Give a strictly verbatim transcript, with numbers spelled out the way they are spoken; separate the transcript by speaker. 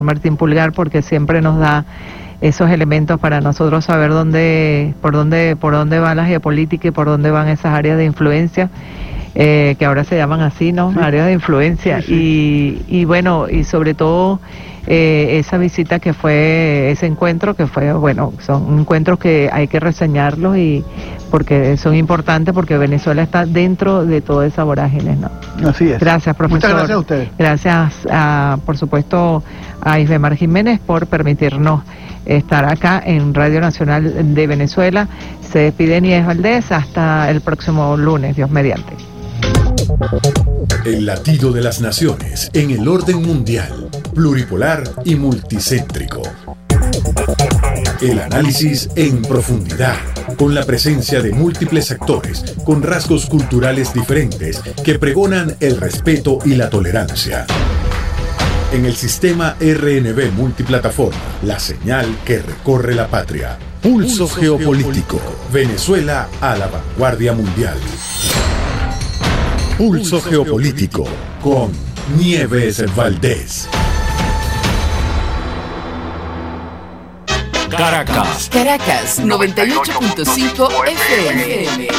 Speaker 1: Martín Pulgar, porque siempre nos da esos elementos para nosotros saber dónde, por dónde, por dónde va la geopolítica y por dónde van esas áreas de influencia, eh, que ahora se llaman así, ¿no? Sí. Áreas de influencia. Sí, sí. Y, y bueno, y sobre todo eh, esa visita que fue, ese encuentro que fue, bueno, son encuentros que hay que reseñarlos y porque son importantes, porque Venezuela está dentro de toda esa vorágine, ¿no?
Speaker 2: Así es.
Speaker 1: Gracias, profesor.
Speaker 2: Muchas gracias a usted.
Speaker 1: Gracias, a, por supuesto, a Isbemar Jiménez por permitirnos estar acá en Radio Nacional de Venezuela. Se despide Nieves Valdés hasta el próximo lunes, Dios mediante.
Speaker 3: El latido de las naciones en el orden mundial, pluripolar y multicéntrico. El análisis en profundidad, con la presencia de múltiples actores con rasgos culturales diferentes que pregonan el respeto y la tolerancia. En el sistema R N B multiplataforma, la señal que recorre la patria. Pulso, Pulso geopolítico. geopolítico. Venezuela a la vanguardia mundial. Pulso, Pulso geopolítico con Nieves Valdés.
Speaker 4: Caracas. Caracas, noventa y ocho punto cinco F M.